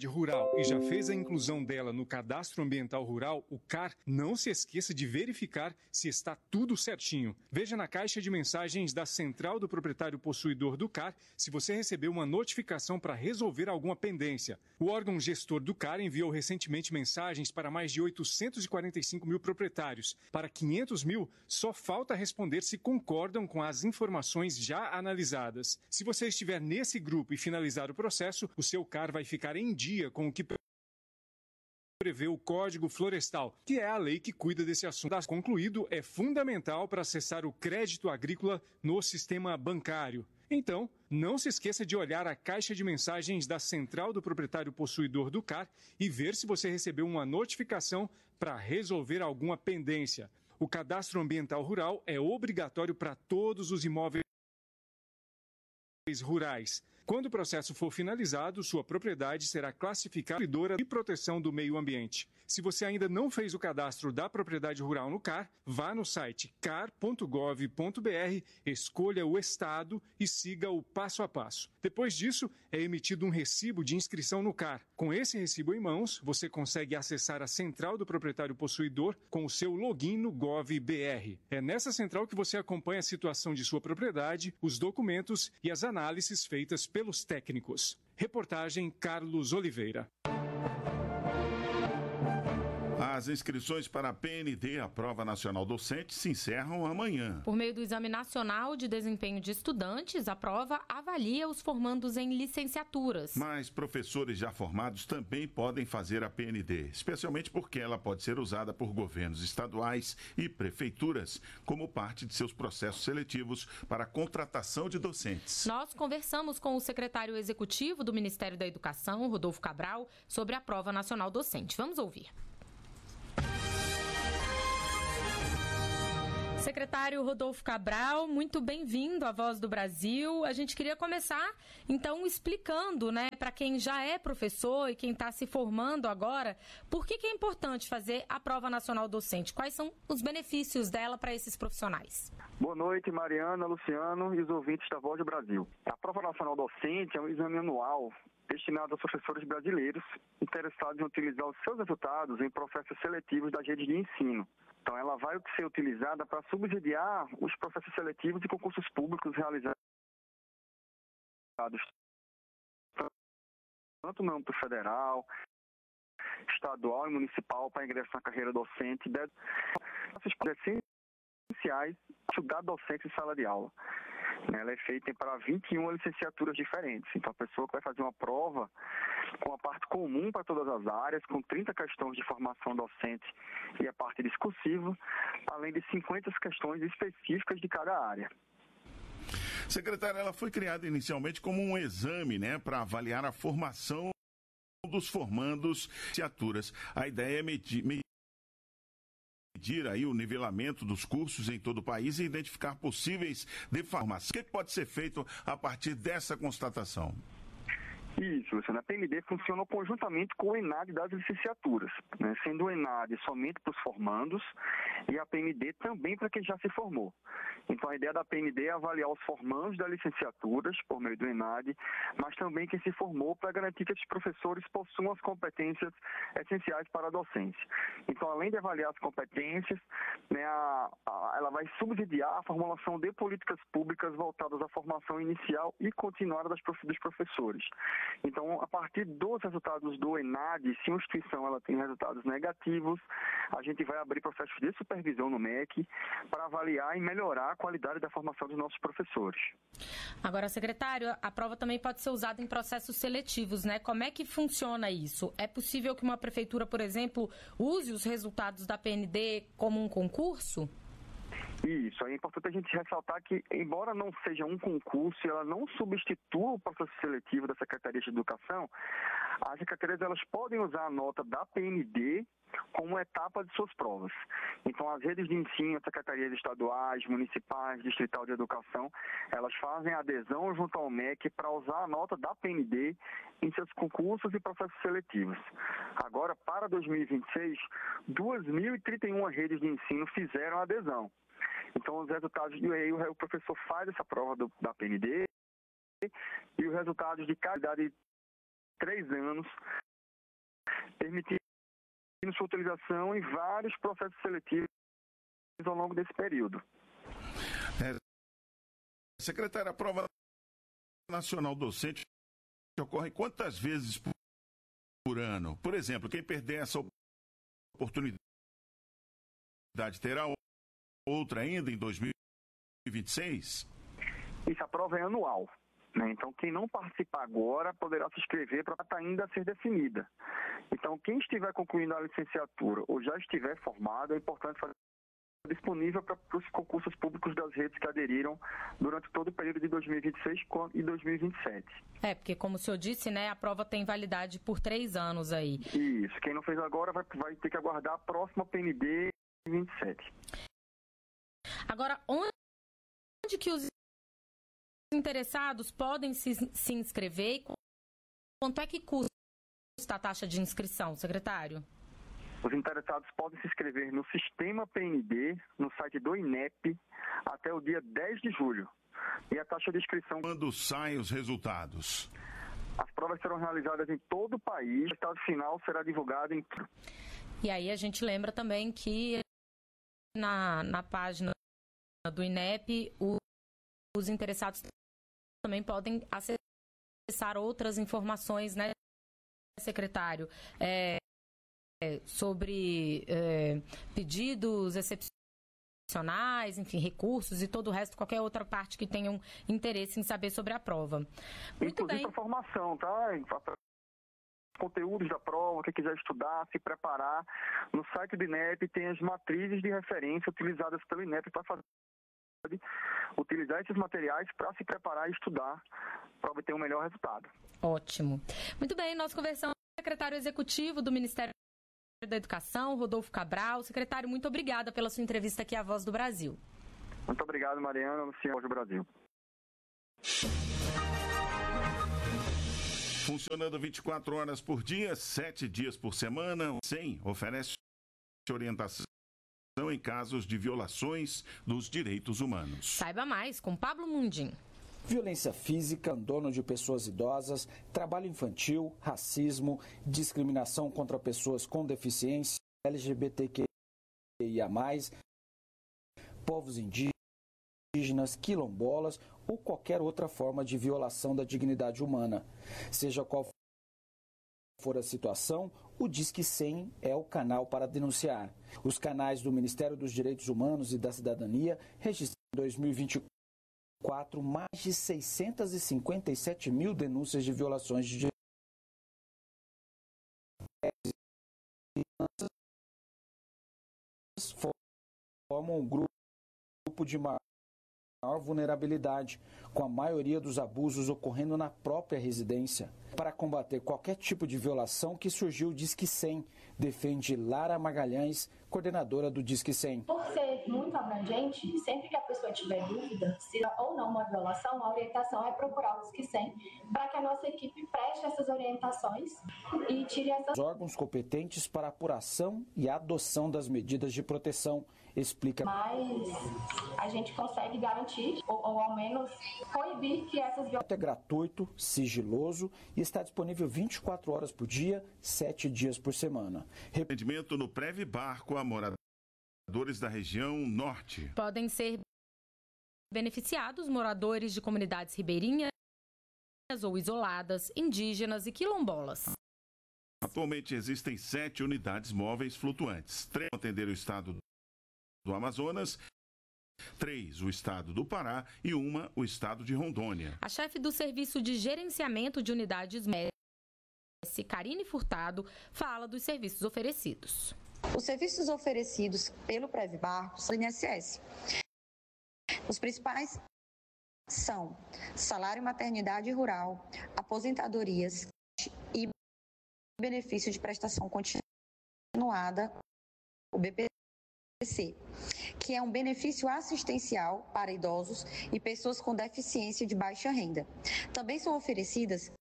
rural e já fez a inclusão dela no Cadastro Ambiental Rural, o CAR, não se esqueça de verificar se está tudo certinho. Veja na caixa de mensagens da Central do Proprietário Possuidor do CAR se você recebeu uma notificação para resolver alguma pendência. O órgão gestor do CAR enviou recentemente mensagens para mais de 845 mil proprietários. Para 500 mil, só falta responder se concordam com as informações já analisadas. Se você estiver nesse grupo e finalizar o processo, o seu CAR vai ficar em dia com o que prevê o Código Florestal, que é a lei que cuida desse assunto. Concluído, é fundamental para acessar o crédito agrícola no sistema bancário. Então, não se esqueça de olhar a caixa de mensagens da Central do Proprietário Possuidor do CAR e ver se você recebeu uma notificação para resolver alguma pendência. O Cadastro Ambiental Rural é obrigatório para todos os imóveis rurais. Quando o processo for finalizado, sua propriedade será classificada de proteção do meio ambiente. Se você ainda não fez o cadastro da propriedade rural no CAR, vá no site car.gov.br, escolha o estado e siga o passo a passo. Depois disso, é emitido um recibo de inscrição no CAR. Com esse recibo em mãos, você consegue acessar a Central do Proprietário Possuidor com o seu login no GovBR. É nessa central que você acompanha a situação de sua propriedade, os documentos e as análises feitas pelos técnicos. Reportagem Carlos Oliveira. As inscrições para a PND, a Prova Nacional Docente, se encerram amanhã. Por meio do Exame Nacional de Desempenho de Estudantes, a prova avalia os formandos em licenciaturas. Mas professores já formados também podem fazer a PND, especialmente porque ela pode ser usada por governos estaduais e prefeituras como parte de seus processos seletivos para a contratação de docentes. Nós conversamos com o secretário executivo do Ministério da Educação, Rodolfo Cabral, sobre a Prova Nacional Docente. Vamos ouvir. Secretário Rodolfo Cabral, muito bem-vindo à Voz do Brasil. A gente queria começar, então, explicando, para quem já é professor e quem está se formando agora, por que é importante fazer a Prova Nacional Docente? Quais são os benefícios dela para esses profissionais? Boa noite, Mariana, Luciano e os ouvintes da Voz do Brasil. A Prova Nacional Docente é um exame anual destinado aos professores brasileiros interessados em utilizar os seus resultados em processos seletivos das redes de ensino. Então, ela vai ser utilizada para subsidiar os processos seletivos e concursos públicos realizados tanto no âmbito federal, estadual e municipal para ingressar na carreira docente, essenciais da docência em sala de aula. Ela é feita para 21 licenciaturas diferentes. Então, a pessoa que vai fazer uma prova com a parte comum para todas as áreas, com 30 questões de formação docente e a parte discursiva, além de 50 questões específicas de cada área. Secretária, ela foi criada inicialmente como um exame, para avaliar a formação dos formandos de licenciaturas. A ideia é medir aí o nivelamento dos cursos em todo o país e identificar possíveis deformações. O que pode ser feito a partir dessa constatação? Isso, Luciano. A PND funciona conjuntamente com o ENAD das licenciaturas, sendo o ENAD somente para os formandos e a PND também para quem já se formou. Então, a ideia da PND é avaliar os formandos das licenciaturas por meio do ENAD, mas também quem se formou para garantir que esses professores possuam as competências essenciais para a docência. Então, além de avaliar as competências, ela vai subsidiar a formulação de políticas públicas voltadas à formação inicial e continuada dos professores. Então, a partir dos resultados do ENAD, se uma instituição ela tem resultados negativos, a gente vai abrir processos de supervisão no MEC para avaliar e melhorar a qualidade da formação dos nossos professores. Agora, secretário, a prova também pode ser usada em processos seletivos, Como é que funciona isso? É possível que uma prefeitura, por exemplo, use os resultados da PND como um concurso? Isso, é importante a gente ressaltar que, embora não seja um concurso, ela não substitua o processo seletivo da Secretaria de Educação, as secretarias elas podem usar a nota da PND como etapa de suas provas. Então, as redes de ensino, as secretarias estaduais, municipais, distrital de educação, elas fazem adesão junto ao MEC para usar a nota da PND em seus concursos e processos seletivos. Agora, para 2026, 2.031 redes de ensino fizeram adesão. Então, os resultados, e aí o professor faz essa prova da PND e os resultados de cada idade de 3 anos permitindo sua utilização em vários processos seletivos ao longo desse período. Secretária, a prova nacional docente ocorre quantas vezes por ano? Por exemplo, quem perder essa oportunidade terá outra ainda em 2026? Isso, a prova é anual, né? Então, quem não participar agora poderá se inscrever para estar ainda a ser definida. Então, quem estiver concluindo a licenciatura ou já estiver formado, é importante fazer disponível para os concursos públicos das redes que aderiram durante todo o período de 2026 e 2027. Porque como o senhor disse, né, a prova tem validade por 3 anos aí. Isso, quem não fez agora vai ter que aguardar a próxima PND 27. Agora, onde que os interessados podem se inscrever e quanto é que custa a taxa de inscrição, secretário? Os interessados podem se inscrever no Sistema PND, no site do INEP, até o dia 10 de julho. E a taxa de inscrição... Quando saem os resultados? As provas serão realizadas em todo o país. O resultado final será divulgado em... E aí a gente lembra também que na página do INEP, os interessados também podem acessar outras informações, né, secretário? Sobre pedidos excepcionais, enfim, recursos e todo o resto, qualquer outra parte que tenham interesse em saber sobre a prova. Muito Inclusive bem. A formação, tá? Conteúdos da prova, quem quiser estudar, se preparar. No site do INEP tem as matrizes de referência utilizadas pelo INEP para utilizar esses materiais para se preparar e estudar para obter um melhor resultado. Ótimo. Muito bem, nós conversamos com o secretário executivo do Ministério da Educação, Rodolfo Cabral. Secretário, muito obrigada pela sua entrevista aqui à Voz do Brasil. Muito obrigado, Mariana, no Voz do Brasil. Funcionando 24 horas por dia, 7 dias por semana, 100 oferece orientação em casos de violações dos direitos humanos. Saiba mais com Pablo Mundim. Violência física, abandono de pessoas idosas, trabalho infantil, racismo, discriminação contra pessoas com deficiência, LGBTQIA+, povos indígenas, quilombolas ou qualquer outra forma de violação da dignidade humana. Seja qual for a situação, o Disque 100 é o canal para denunciar. Os canais do Ministério dos Direitos Humanos e da Cidadania registraram em 2024 mais de 657 mil denúncias de violações de direitos humanos. Formam um grupo de maior vulnerabilidade, com a maioria dos abusos ocorrendo na própria residência. Para combater qualquer tipo de violação que surgiu o Disque 100, defende Lara Magalhães, coordenadora do Disque 100. Por ser muito abrangente, sempre que a pessoa tiver dúvida, se ou não uma violação, a orientação é procurar o Disque 100 para que a nossa equipe preste essas orientações e tire essas... Os órgãos competentes para a apuração e a adoção das medidas de proteção, explica. Mas a gente consegue garantir, ou ao menos proibir que essas violações... É gratuito, sigiloso e está disponível 24 horas por dia, 7 dias por semana. Atendimento no Preve Barco a moradores da região norte. Podem ser beneficiados moradores de comunidades ribeirinhas ou isoladas, indígenas e quilombolas. Atualmente existem 7 unidades móveis flutuantes. 3 atender o estado do Amazonas, 3 o estado do Pará e 1 o estado de Rondônia. A chefe do Serviço de Gerenciamento de Unidades Móveis, Karine Furtado, fala dos serviços oferecidos. Os serviços oferecidos pelo Preve Barco são do INSS. Os principais são salário maternidade rural, aposentadorias e benefício de prestação continuada, o BPC, que é um benefício assistencial para idosos e pessoas com deficiência de baixa renda. Também são oferecidas